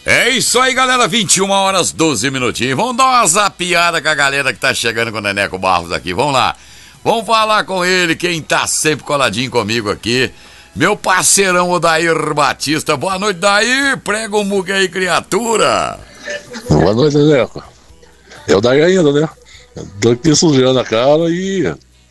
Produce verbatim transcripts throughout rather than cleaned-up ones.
É isso aí, galera, vinte e uma horas, doze minutinhos. Vamos dar uma zapiada com a galera que tá chegando com o Neneco Barros aqui. Vamos lá. Vamos falar com ele, quem tá sempre coladinho comigo aqui. Meu parceirão Odair Batista. Boa noite, Dair. Prega o muque aí, criatura. Boa noite, Neneco. É o Dair ainda, né? Tô aqui sujando a cara e...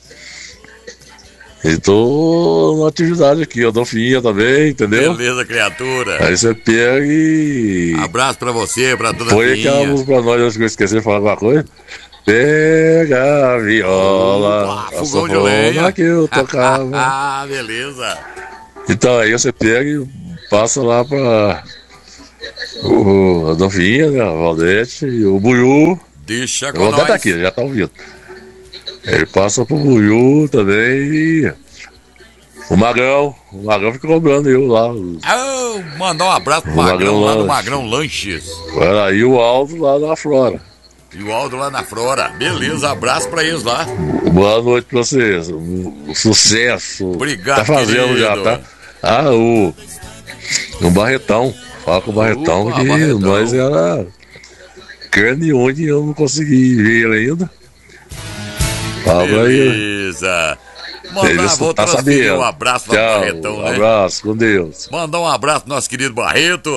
E tô na atividade aqui, eu dou finha também, entendeu? Beleza, criatura. Aí você pega e... Abraço pra você, pra toda a Põe aquela música pra nós, acho que eu esqueci de falar alguma coisa. Pega a viola, Opa, a fogão de lenha que eu tocava. Ah, beleza. Então aí você pega e passa lá pra... O, a Dofinha, né, a Valdete e o Buiú. Deixa com o Valdete nós. tá aqui, já tá ouvindo. Ele passa pro Buiú também e... O Magrão, o Magrão fica cobrando eu lá. Oh, mandar um abraço pro o Magrão, Magrão lá no Lanche. Magrão Lanches. Aí o Aldo lá na Flora. E o Aldo lá na Flora. Beleza, abraço pra eles lá. Boa noite pra vocês. Um sucesso. Obrigado, tá fazendo querido. já, tá? Ah, o... O Barretão. Fala com o Barretão Opa, que Barretão. nós era... Carne onde eu não consegui ver ele ainda. Fala aí. Beleza. Mandar, Eles vou tá transferir sabendo. um abraço lá pro Tchau, Barretão, um né? abraço, com Deus. Mandar um abraço pro nosso querido Barreto.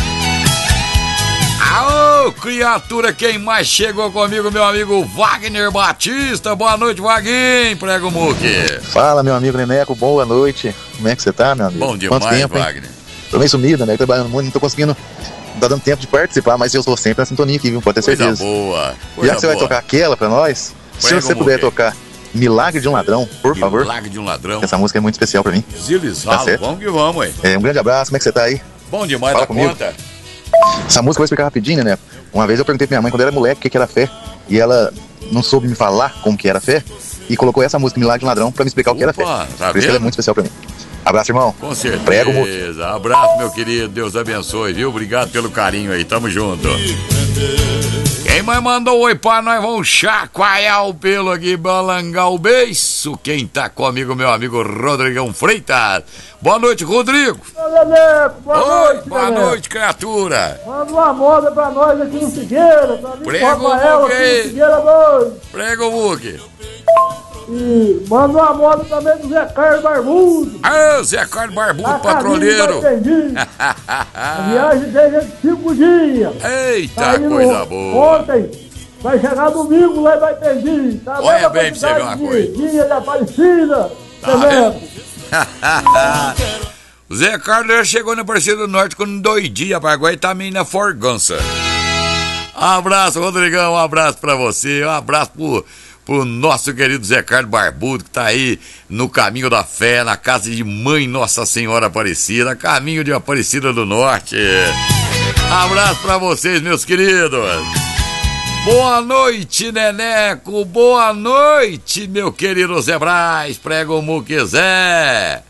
Aô, criatura, quem mais chegou comigo, meu amigo Wagner Batista. Boa noite, Vaguinho, prega o muque. Fala, meu amigo Neneco, boa noite. Como é que você tá, meu amigo? Bom demais, Quanto tempo, hein? Wagner. Tô meio sumido, né? Trabalhando muito, não tô conseguindo, não tá dando tempo de participar, mas eu estou sempre na sintonia aqui, viu? Pode ter Coisa certeza. boa. Já Coisa que você vai boa. tocar aquela pra nós, Prega se você o puder muque. tocar Milagre de um Ladrão, por favor. Milagre de um ladrão. Essa música é muito especial pra mim. Zilizalo, Tá certo. vamos que vamos, ué. É, um grande abraço, como é que você tá aí? Bom demais Fala da comigo. conta. Essa música eu vou explicar rapidinho, né? Uma vez eu perguntei pra minha mãe quando eu era moleque o que que era fé, e ela não soube me falar como que era fé, e colocou essa música Milagre de um Ladrão pra me explicar o que era fé. Opa, tá Por isso que ela é vendo? muito especial pra mim. Abraço, irmão. Com certeza. Prega o muque. Abraço, meu querido. Deus abençoe, viu? Obrigado pelo carinho aí. Tamo junto. Quem mais mandou oi pra nós? Vamos chacoalhar o pelo aqui, balangar o beiço. Quem tá comigo, meu amigo Rodrigão Freitas. Boa noite, Rodrigo. Neneco, boa Oi, noite, boa Neneco. noite, criatura. Manda uma moda pra nós aqui no Figueira, pra mim, Prega pro o Rafael muque aqui aí. no Figueira dois. Prega o muque. E manda uma moda também do Zé Carlos Barbudo. Ah, Zé Carlos Barbudo, A patroleiro. caminho da A viagem dele é de cinco dias. Eita, Tá indo coisa boa. Ontem, vai chegar domingo lá em Baipendi. Tá Olha vendo a bem pra você ver uma quantidade de coisa. Dia da Aparecida. Tá Neneco? O Zé Carlos já chegou na Aparecida do Norte com dois dias, agora ele tá meio na forgança. Um abraço, Rodrigão, um abraço pra você, um abraço pro, pro nosso querido Zé Carlos Barbudo, que tá aí no caminho da fé, na casa de Mãe Nossa Senhora Aparecida, caminho de Aparecida do Norte. Abraço pra vocês, meus queridos. Boa noite, Neneco, boa noite, meu querido Zé Braz, prega o muque Zé.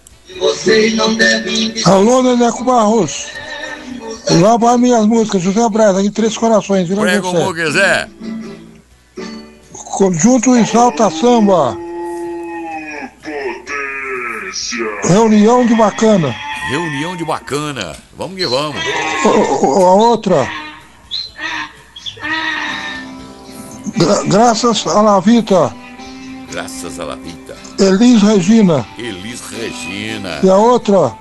Alô, Neneco Barros. Lá para minhas músicas, José Braz, aqui em Três Corações, Vila Prega o Mercê. muque Zé. Conjunto e Salta Samba. Reunião de Bacana. Reunião de bacana. Vamos que vamos. O- o- A outra. Gra- Graças a la Vita, Graças a la vida. Elis Regina. Elis Regina. E a outra,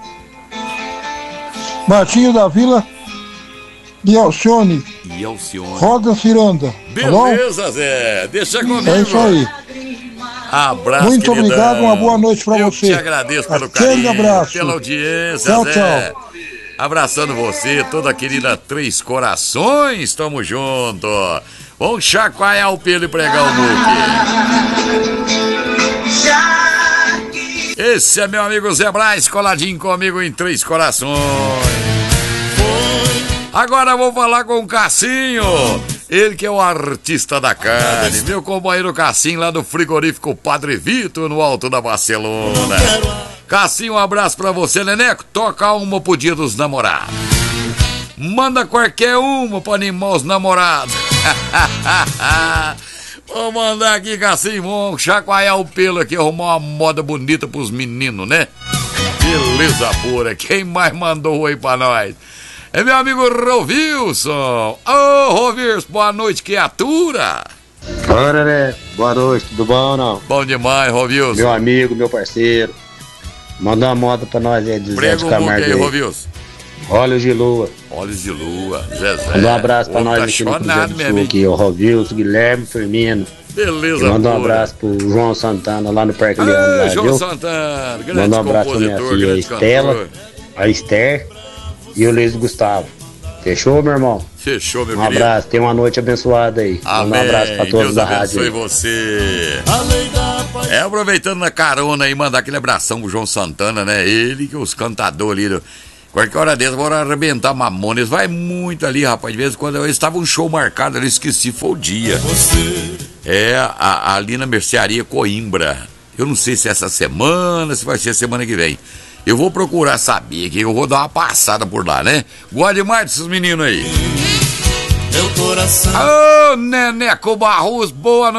Martinho da Vila e Alcione, E Alcione. Roda Ciranda. Tá bom? Beleza, Zé. Deixa comigo. É isso aí. Abraço, Muito queridão. obrigado, uma boa noite pra Eu você. te agradeço pelo Aquele carinho, abraço. pela audiência, Tchau, Zé. tchau. Abraçando você, toda a querida Três Corações. Tamo junto. Vamos chacoalhar o pelo e pregar o muque. Esse é meu amigo Zé Braz, coladinho comigo em Três Corações. Agora vou falar com o Cassinho. Ele que é o artista da carne, meu companheiro Cassinho lá do frigorífico Padre Vitor, no Alto da Barcelona. Cassinho, um abraço pra você, Neneco. Toca uma pro dia dos namorados. Manda qualquer uma pra animar os namorados. Vou mandar aqui, Cassinho, vamos chacoalhar o pelo aqui, arrumar uma moda bonita pros meninos, né? Beleza pura. Quem mais mandou oi pra nós? É meu amigo Rovilson. Ô, oh, Rovilson, boa noite, criatura. Ora, né? Boa noite, tudo bom, não? Bom demais, Rovilson. Meu amigo, meu parceiro. Manda uma moda pra nós aí, do Prega Zé de um Camargo aí, aí. Rovilson. Olhos de lua. Olhos de lua, Zezé. Manda um abraço pra Ô, nós tá aqui no chonado, Cruzeiro do meu Sul, amigo. aqui, o Rovilson, Guilherme, Firmino. Beleza, Manda um pura. abraço pro João Santana lá no Parque Ei, Leandro, lá, João viu? Santana, grande Manda um abraço pra minha compositor, filha grande Estela, cantor. a Esther e o Luiz Gustavo. Fechou, meu irmão? Fechou, meu Um querido. abraço, tenha uma noite abençoada aí. Amém. Manda um abraço pra todos Deus da abençoe rádio aí. você. É, aproveitando na carona aí, mandar aquele abração pro João Santana, né? Ele que os cantadores ali. Do... Qualquer hora dessa, bora arrebentar Mamones. Vai muito ali, rapaz. De vez em quando eles estavam um show marcado ali, esqueci, foi o dia. É, a, ali na Mercearia Coimbra. Eu não sei se é essa semana, se vai ser semana que vem. Eu vou procurar saber, que eu vou dar uma passada por lá, né? Gosta demais desses meninos aí. Meu coração. Ô, Neneco Barros, boa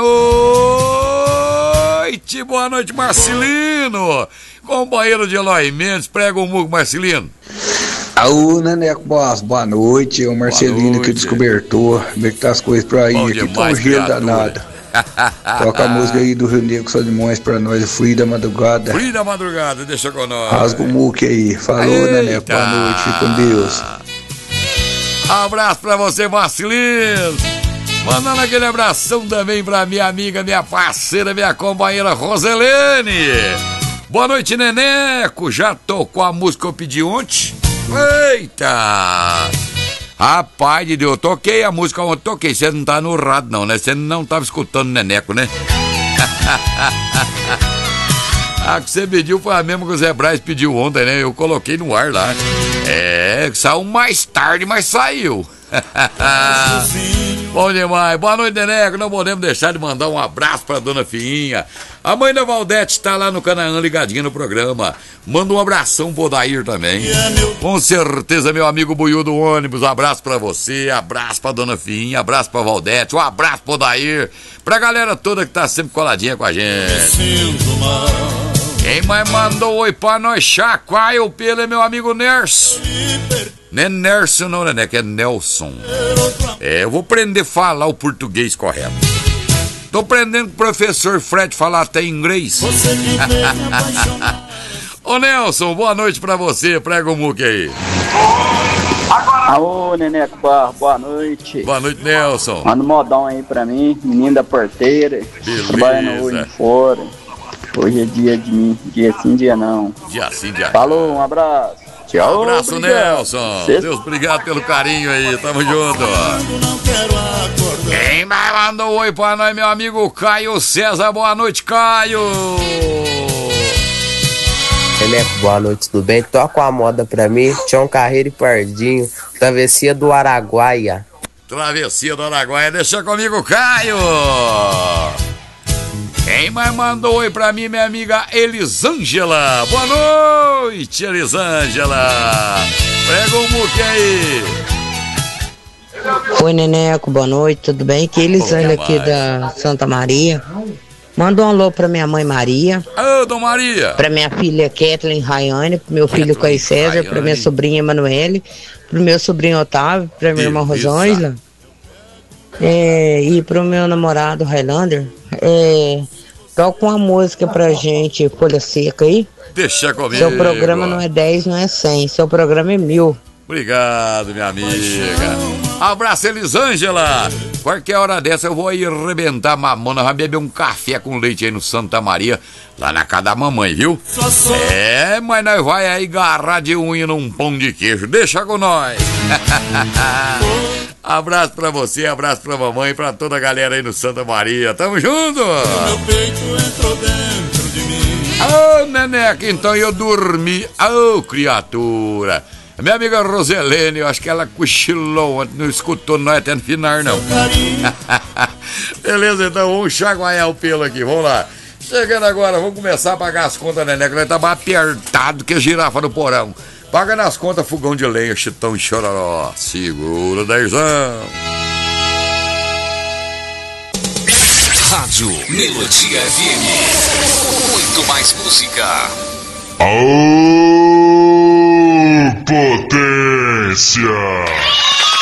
noite. Boa noite, Marcelino. Companheiro de Eloy Mendes, prega o muco, Marcelino. Ô, Neneco Barros, boa noite. É o Marcelino que descobertou. Como é que tá as coisas por aí? Bom Aqui demais, tá um gelo criatura. danado. Toca a música aí do Rio Negro Solimões pra nós, Fui da Madrugada. Fui da madrugada, deixa com nós. Rasga o muque aí. Falou, Eita. Neneco. Boa noite. Fique com Deus. Abraço pra você, Marcelino. Mandando aquele abração também pra minha amiga, minha parceira, minha companheira Roselene. Boa noite, Neneco. Já tocou a música que eu pedi ontem? Eita! Rapaz de Deus, eu toquei a música ontem, toquei. Você não tá no rádio não, né? Você não tava escutando Neneco, né? A que você pediu foi a mesma que o Zé Braz pediu ontem, né? Eu coloquei no ar lá. É, saiu mais tarde, mas saiu. Bom demais. Boa noite, Neneco. Não podemos deixar de mandar um abraço pra dona Fiinha. A mãe da Valdete tá lá no Canaã ligadinha no programa. Manda um abração pro Odair também. Com certeza, meu amigo Buiú do ônibus. Um abraço pra você, abraço pra dona Fiinha, abraço pra Valdete, um abraço pro Odair, pra galera toda que tá sempre coladinha com a gente. Quem mais mandou oi pra nós, chacoalha o pelo, é meu amigo Nerso. Não é Nerso não, né? Que é Nelson. É, eu vou aprender a falar o português correto. Tô aprendendo com o professor Fred falar até inglês. Ô Nelson, boa noite pra você, prega o muque aí. Alô, Neneco Barro, boa noite. Boa noite, Nelson. Manda um modão aí pra mim, menino da porteira. Beleza. Trabalhando hoje fora. Hoje é dia de mim, dia sim, dia não. Dia sim, dia Falou, um abraço. Tchau. Um abraço, obrigado. Nelson. Cê... Deus, obrigado pelo carinho aí, tamo junto. Quem mais mandou oi pra nós, meu amigo Caio César, boa noite, Caio. Neneco, boa noite, tudo bem? Toca uma moda pra mim, Tião Carreiro e Pardinho, Travessia do Araguaia. Travessia do Araguaia, deixa comigo, Caio. Quem mais mandou oi pra mim, minha amiga Elisângela. Boa noite, Elisângela. Prega um muque aí. Oi, Neneco, boa noite, tudo bem? Que Elisângela aqui da Santa Maria. Manda um alô pra minha mãe Maria. Ô, Dona Maria. Pra minha filha Kathleen Rayane, pro meu filho Caio César, Rayane. Pra minha sobrinha Emanuele, pro meu sobrinho Otávio, pra minha irmã Rosângela. É, e pro meu namorado Highlander. É, toca uma música pra gente, Folha Seca aí. Deixa comigo. Seu programa não é dez, não é cem, seu programa é mil. Obrigado, minha amiga. Abraço, Elisângela. Qualquer hora dessa eu vou aí arrebentar mamona, vai beber um café com leite aí no Santa Maria, lá na casa da mamãe, viu? É, mas nós vai aí agarrar de unha num pão de queijo. Deixa com nós. Abraço pra você, abraço pra mamãe e pra toda a galera aí no Santa Maria. Tamo junto! Meu peito entrou dentro de mim. Ô, Neneca, então eu dormi. Ô, criatura. Minha amiga Roselene, eu acho que ela cochilou ontem, não escutou nós até no final, não. Beleza, então vamos chacoalhar o pelo aqui, vamos lá. Chegando agora, vamos começar a pagar as contas, Neneca. Nós tá mais apertado que a girafa no porão. Paga nas contas, fogão de lenha, chitão e chororó. Segura, dezão. Rádio Melodia F M. Muito mais música. Aô, potência! sequência.